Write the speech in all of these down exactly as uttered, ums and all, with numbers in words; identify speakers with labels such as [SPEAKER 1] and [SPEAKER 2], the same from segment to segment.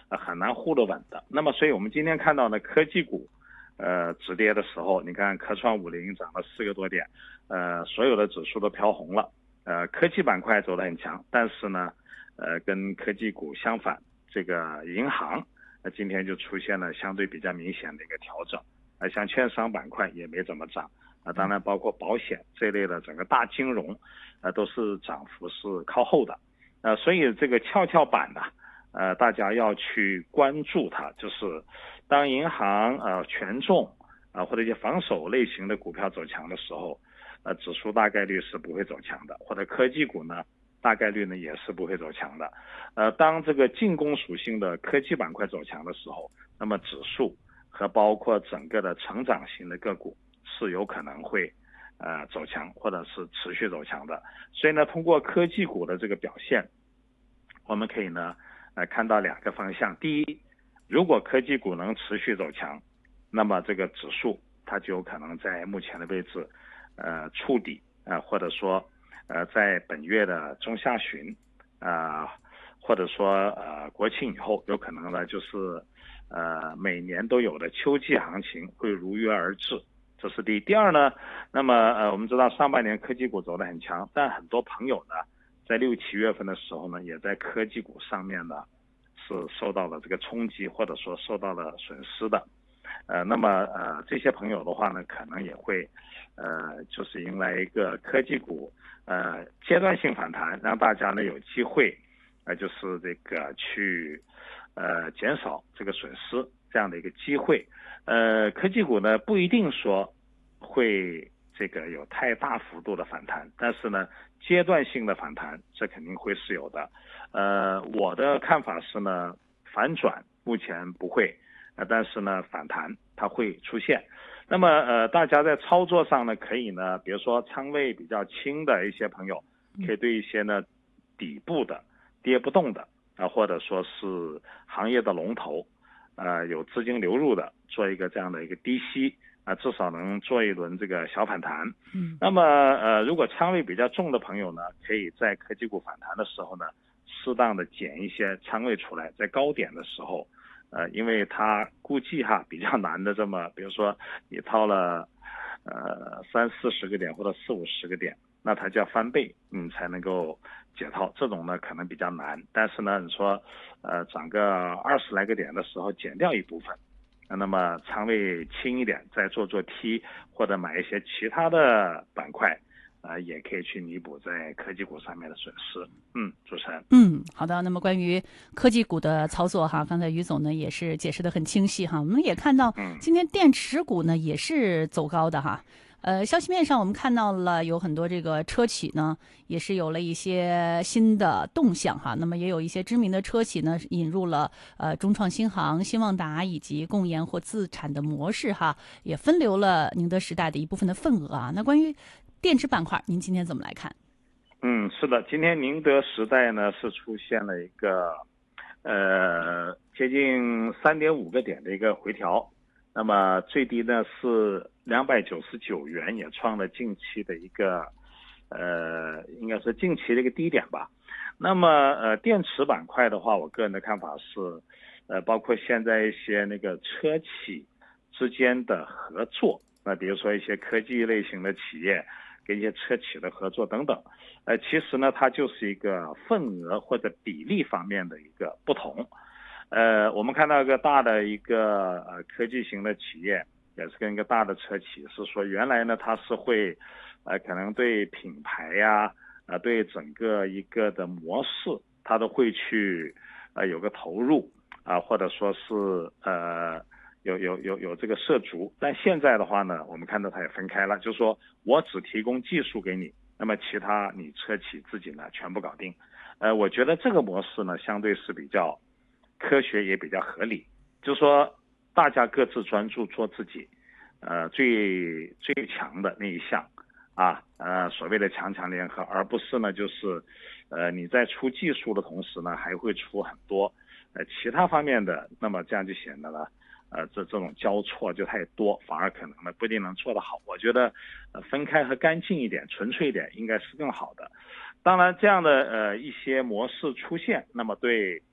[SPEAKER 1] 呃很难护得稳的。那么所以我们今天看到呢，科技股呃止跌的时候，你看科创五零涨了四个多点，呃所有的指数都飘红了，呃科技板块走得很强，但是呢呃跟科技股相反，这个银行呃今天就出现了相对比较明显的一个调整，呃像券商板块也没怎么涨。啊，当然包括保险这类的整个大金融，呃，都是涨幅是靠后的，呃，所以这个跷跷板呢，呃，大家要去关注它，就是当银行呃权重啊、呃、或者一些防守类型的股票走强的时候，呃，指数大概率是不会走强的，或者科技股呢，大概率呢也是不会走强的，呃，当这个进攻属性的科技板块走强的时候，那么指数和包括整个的成长型的个股是有可能会呃走强或者是持续走强的。所以呢，通过科技股的这个表现，我们可以呢呃看到两个方向。第一，如果科技股能持续走强，那么这个指数它就有可能在目前的位置呃触底啊、呃，或者说呃在本月的中下旬啊、呃，或者说呃国庆以后，有可能呢就是呃每年都有的秋季行情会如约而至。这是第一。第二呢，那么呃，我们知道上半年科技股走得很强，但很多朋友呢，在六七月份的时候呢，也在科技股上面呢是受到了这个冲击，或者说受到了损失的。呃，那么呃，这些朋友的话呢，可能也会呃，就是迎来一个科技股呃阶段性反弹，让大家呢有机会呃，就是这个去呃减少这个损失这样的一个机会。呃，科技股呢不一定说会这个有太大幅度的反弹，但是呢，阶段性的反弹这肯定会是有的。呃，我的看法是呢，反转目前不会，呃，但是呢，反弹它会出现。那么呃，大家在操作上呢，可以呢，比如说仓位比较轻的一些朋友，可以对一些呢底部的跌不动的啊、呃，或者说是行业的龙头。呃，有资金流入的，做一个这样的一个低吸啊、呃，至少能做一轮这个小反弹。
[SPEAKER 2] 嗯，
[SPEAKER 1] 那么呃，如果仓位比较重的朋友呢，可以在科技股反弹的时候呢，适当的减一些仓位出来，在高点的时候，呃，因为它估计哈比较难的这么，比如说你套了呃三四十个点或者四五十个点，那它就要翻倍，嗯，才能够解套。这种呢可能比较难，但是呢，你说呃涨个二十来个点的时候减掉一部分，那么仓位轻一点，再做做 T 或者买一些其他的板块。呃，也可以去弥补在科技股上面的损失。嗯，主持人。
[SPEAKER 2] 嗯，好的。那么关于科技股的操作哈，刚才于总呢也是解释的很清晰哈。我们也看到
[SPEAKER 1] 嗯，
[SPEAKER 2] 今天电池股呢也是走高的哈。呃，消息面上我们看到了有很多这个车企呢也是有了一些新的动向哈。那么也有一些知名的车企呢引入了呃中创新航、新旺达以及共研或自产的模式哈，也分流了宁德时代的一部分的份额啊。那关于电池板块，您今天怎么来看？
[SPEAKER 1] 嗯，是的，今天宁德时代呢是出现了一个呃接近三点五个点的一个回调，那么最低呢是两百九十九元，也创了近期的一个呃应该是近期的一个低点吧。那么呃电池板块的话，我个人的看法是，呃包括现在一些那个车企之间的合作，那比如说一些科技类型的企业。跟一些车企的合作等等，呃，其实呢，它就是一个份额或者比例方面的一个不同。呃，我们看到一个大的一个呃科技型的企业，也是跟一个大的车企，是说原来呢它是会，呃，可能对品牌呀，呃，对整个一个的模式，它都会去呃有个投入啊、呃，或者说是呃。有有有有这个涉足，但现在的话呢，我们看到它也分开了，就是说我只提供技术给你，那么其他你车企自己呢全部搞定。呃，我觉得这个模式呢相对是比较科学也比较合理，就是说大家各自专注做自己，呃最最强的那一项啊，呃所谓的强强联合，而不是呢就是呃你在出技术的同时呢还会出很多呃其他方面的，那么这样就显得了。呃，这这种交错就太多，反而可能呢不一定能做得好。我觉得，呃，分开和干净一点、纯粹一点，应该是更好的。当然，这样的呃一些模式出现，那么对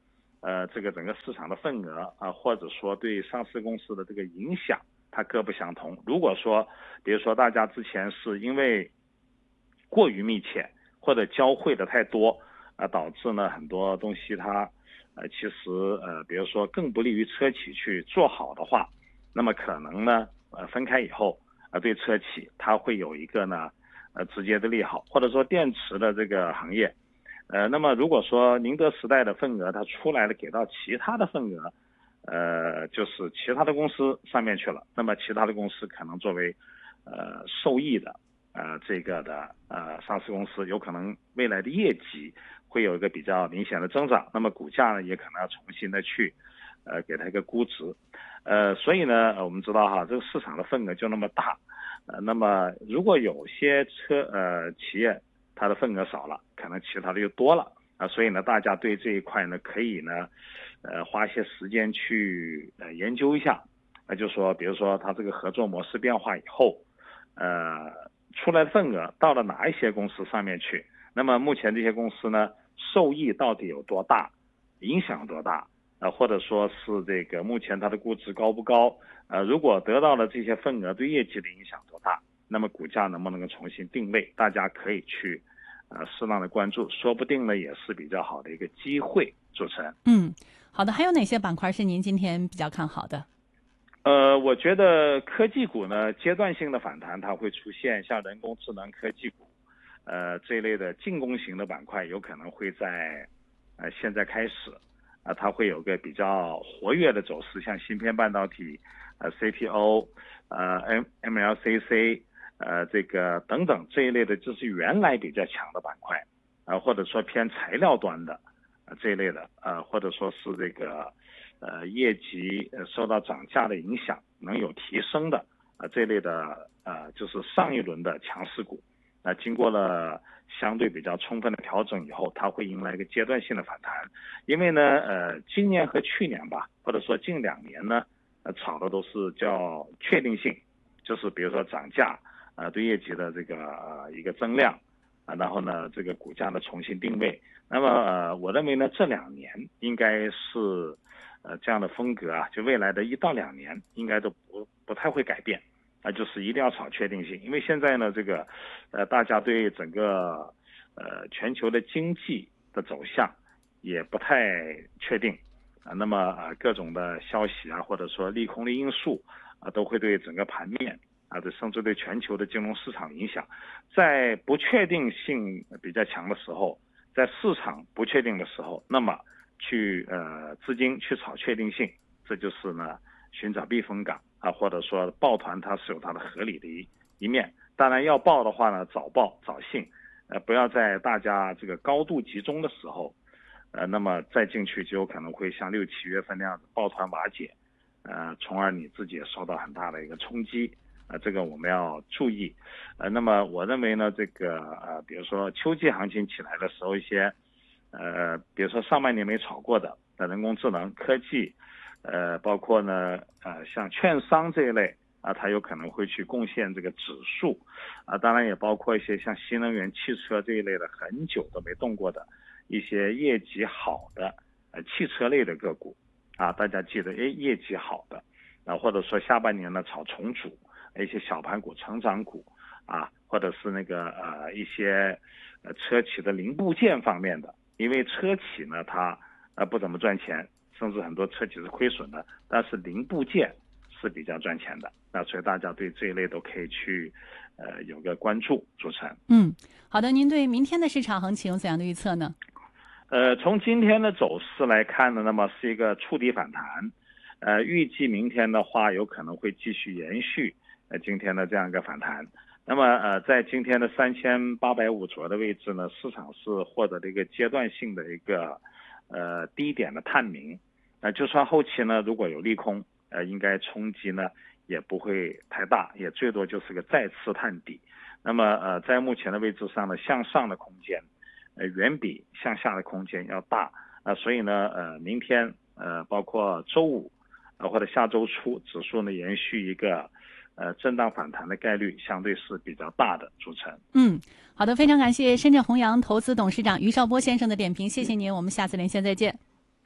[SPEAKER 1] 呃这个整个市场的份额啊、呃，或者说对上市公司的这个影响，它各不相同。如果说比如说大家之前是因为过于密切或者交汇的太多啊、呃，导致呢很多东西它呃其实呃比如说更不利于车企去做好的话，那么可能呢呃分开以后啊、呃、对车企它会有一个呢呃直接的利好，或者说电池的这个行业。呃，那么如果说宁德时代的份额它出来了，给到其他的份额，呃，就是其他的公司上面去了，那么其他的公司可能作为呃受益的呃这个的呃上市公司，有可能未来的业绩会有一个比较明显的增长，那么股价呢也可能要重新的去呃给它一个估值，呃，所以呢我们知道哈，这个市场的份额就那么大，呃，那么如果有些车呃企业它的份额少了，可能其他的又多了啊，所以呢，大家对这一块呢，可以呢，呃，花一些时间去呃研究一下，那就说，比如说它这个合作模式变化以后，呃，出来的份额到了哪一些公司上面去？那么目前这些公司呢，受益到底有多大，影响有多大？呃，或者说是这个目前它的估值高不高？呃，如果得到了这些份额，对业绩的影响多大？那么股价能不能够重新定位？大家可以去呃适当的关注，说不定呢也是比较好的一个机会。主持人，
[SPEAKER 2] 嗯，好的，还有哪些板块是您今天比较看好的？
[SPEAKER 1] 呃，我觉得科技股呢阶段性的反弹，它会出现像人工智能科技股，呃这一类的进攻型的板块，有可能会在呃现在开始啊、呃，它会有个比较活跃的走势，像芯片半导体、呃 C P O、呃 M M L C C。呃，这个等等这一类的，就是原来比较强的板块，啊、呃，或者说偏材料端的，呃，这一类的，呃，或者说是这个，呃，业绩呃受到涨价的影响能有提升的，啊、呃，这一类的，呃，就是上一轮的强势股，那、呃、经过了相对比较充分的调整以后，它会迎来一个阶段性的反弹，因为呢，呃，今年和去年吧，或者说近两年呢，呃，炒的都是叫确定性，就是比如说涨价。呃，对业绩的这个呃一个增量，啊，然后呢，这个股价的重新定位。那么呃，我认为呢，这两年应该是呃这样的风格啊，就未来的一到两年应该都不不太会改变，啊，就是一定要炒确定性，因为现在呢，这个呃大家对整个呃全球的经济的走向也不太确定啊，那么呃各种的消息啊，或者说利空的因素啊，都会对整个盘面。啊，这甚至对全球的金融市场影响，在不确定性比较强的时候，在市场不确定的时候，那么去呃资金去炒确定性，这就是呢寻找避风港啊，或者说抱团它是有它的合理的一一面。当然要抱的话呢，早抱早信，呃不要在大家这个高度集中的时候，呃那么再进去就有可能会像六七月份那样子抱团瓦解，呃从而你自己也受到很大的一个冲击。呃，这个我们要注意，呃，那么我认为呢，这个呃，比如说秋季行情起来的时候，一些呃，比如说上半年没炒过的，呃，人工智能、科技，呃，包括呢，呃，像券商这一类啊，它有可能会去贡献这个指数，啊，当然也包括一些像新能源汽车这一类的很久都没动过的一些业绩好的呃汽车类的个股，啊，大家记得，哎，业绩好的，啊，或者说下半年呢炒重组。一些小盘股、成长股啊，或者是那个呃一些呃车企的零部件方面的，因为车企呢它呃不怎么赚钱，甚至很多车企是亏损的，但是零部件是比较赚钱的，那所以大家对这一类都可以去呃有个关注。主持人，
[SPEAKER 2] 嗯，好的，您对明天的市场行情有怎样的预测呢？
[SPEAKER 1] 呃，从今天的走势来看呢，那么是一个触底反弹，呃，预计明天的话有可能会继续延续。呃，今天的这样一个反弹，那么呃，在今天的三千八百五左右的位置呢，市场是获得了一个阶段性的一个呃低点的探明，那、呃、就算后期呢如果有利空，呃，应该冲击呢也不会太大，也最多就是个再次探底。那么呃，在目前的位置上呢，向上的空间，呃，远比向下的空间要大，啊、呃，所以呢，呃，明天呃，包括周五，呃，或者下周初，指数呢延续一个。呃，震荡反弹的概率相对是比较大的。主持人，
[SPEAKER 2] 嗯，好的，非常感谢深圳弘扬投资董事长于绍波先生的点评，谢谢您，我们下次连线再见。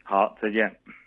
[SPEAKER 1] 好，再见。